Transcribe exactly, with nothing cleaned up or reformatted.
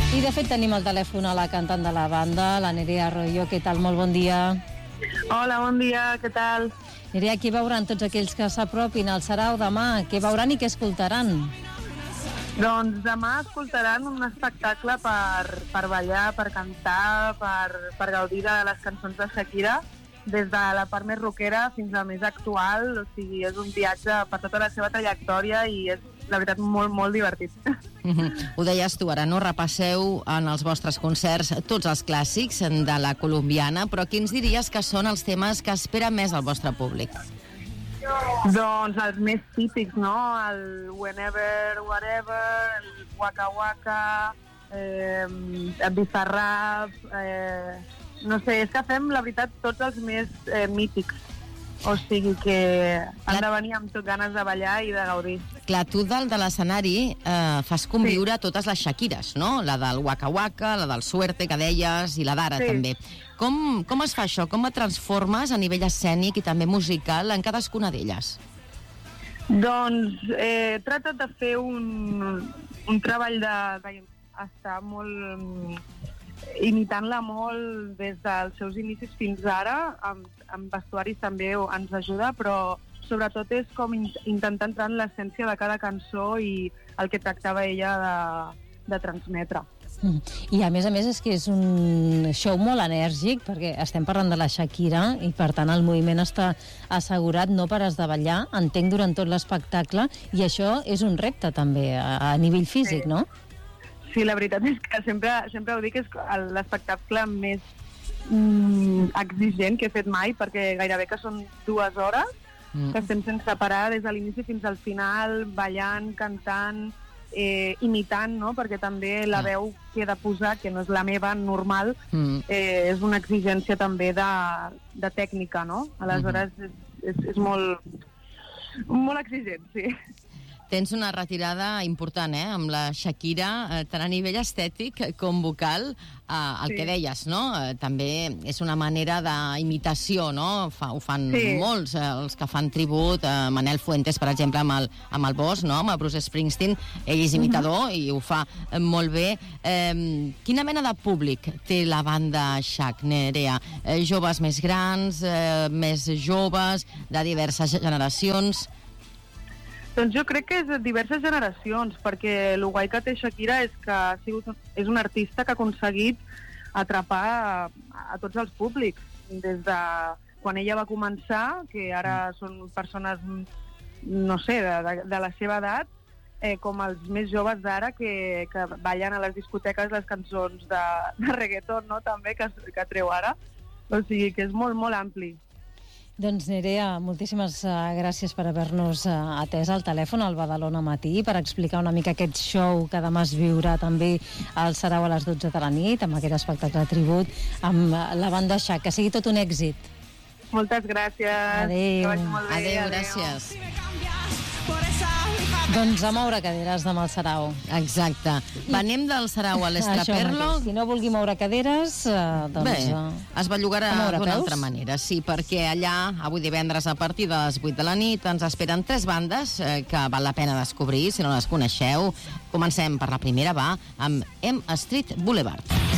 I de fet tenim al telèfon a la cantant de la banda, la Nerea Arroyo. Què tal? Molt bon dia. Hola, bon dia, què tal? Nerea, què veuran tots aquells que s'apropin al Sarau demà? Què veuran i què escoltaran? Doncs demà escoltaran un espectacle per, per ballar, per cantar, per, per gaudir de les cançons de Shakira, des de la part més rockera fins a la més actual. O sigui, és un viatge per tota la seva trajectòria i és, la veritat, molt, molt divertit. Mm-hmm. Ho deies tu, ara no repasseu en els vostres concerts tots els clàssics de la colombiana, però quins diries que són els temes que espera més el vostre públic? Doncs els més típics, no? El Whenever, Whatever, el Waka Waka, eh, el Bizarrap, eh, no sé, és que fem, la veritat, tots els més eh, mítics. O sigui que han de venir amb tot ganes de ballar i de gaudir. Clar, tu dalt de l'escenari eh, fas conviure sí. totes les Shakires, no? La del Waka Waka, la del Suerte, que deies, i la d'ara sí. també. Com, com es fa això? Com et transformes a nivell escènic i també musical en cadascuna d'elles? Doncs eh, he tratat de fer un, un treball de, de estar molt... imitant-la molt des dels seus inicis fins ara, amb, amb vestuaris també ens ajuda, però sobretot és com in, intentar entrar en l'essència de cada cançó i el que tractava ella de, de transmetre. I a més a més és que és un show molt enèrgic, perquè estem parlant de la Shakira i per tant el moviment està assegurat, no pares de ballar, entenc, durant tot l'espectacle, i això és un repte també a, a nivell físic, sí. no? Sí, la veritat és que sempre, sempre ho dic, és l'espectacle més mm, exigent que he fet mai, perquè gairebé que són dues hores, mm. que estem sense parar des de l'inici fins al final, ballant, cantant, eh, imitant, no? Perquè també la veu que he de posar, que no és la meva normal, mm. eh, és una exigència també de, de tècnica, no? Aleshores mm-hmm. és, és, és molt, molt exigent, sí. Tens una retirada important, eh?, amb la Shakira, eh, tant a nivell estètic com vocal, eh, el sí. que deies, no? Eh, també és una manera d'imitació, no? Fa, ho fan sí. molts, eh, els que fan tribut, eh, Manel Fuentes, per exemple, amb el, amb el Boss, no?, amb el Bruce Springsteen, ell és imitador uh-huh. i ho fa eh, molt bé. Eh, quina mena de públic té la banda Shak, Nerea? Eh, joves més grans, eh, més joves, de diverses generacions? Doncs jo crec que és de diverses generacions, perquè el guai que té Shakira és que ha sigut, és un artista que ha aconseguit atrapar a, a tots els públics, des de quan ella va començar, que ara són persones, no sé, de, de, de la seva edat, eh, com els més joves d'ara que, que ballen a les discoteques les cançons de, de reggaeton, no?, també, que, que treu ara. O sigui que és molt, molt ampli. Doncs Nerea, moltíssimes uh, gràcies per haver-nos uh, atès al telèfon al Badalona Matí, per explicar una mica aquest show que demà es viurà també al Sarau a les dotze de la nit, amb aquest espectacle de tribut amb uh, la banda Shak. Que sigui tot un èxit. Moltes gràcies. Adéu. Adéu, adéu, gràcies. Doncs a moure caderes demà al Sarau. Exacte. Venim del Sarau a l'Estraperlo. Qui no vulgui moure caderes, eh, doncs... Bé, es bellugarà d'una peus? altra manera, sí, perquè allà, avui divendres, a partir de les vuit de la nit, ens esperen tres bandes eh, que val la pena descobrir, si no les coneixeu. Comencem per la primera, va, amb M Street Boulevard.